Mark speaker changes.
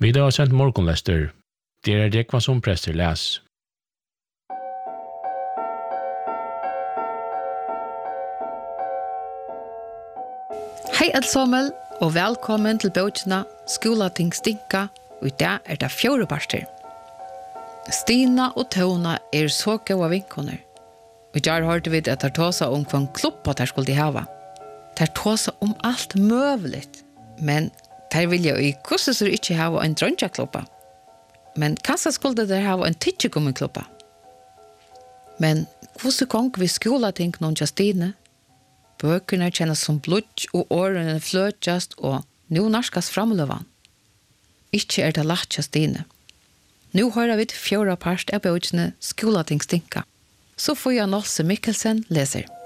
Speaker 1: Vi har sendt morgonlester. Det det hva som prester les.
Speaker 2: Hei allesammel, og velkommen til bøkene Skolating stinka, og i dag det 4 parter. Stina og Tona så gode vinkoner. Og i dag hørte vi at de tåsa om hva klubba de skulle hava. De tåsa om alt møvligt, men de vil jo i hvordan så ikke hava en drøntjaklubba. Men kanskje skulle de hava en tidsjekommenklubba. Men hvordan gong vi skolating noen til Stine? Bøkene kjennes som blod og årene fløtjast og nå narskas framløvan. Ikke det lagt til Stine. Nå hører vi til 4 part av bøkene Skolating stinka. Så får jeg Nolse Mikkelsen leser.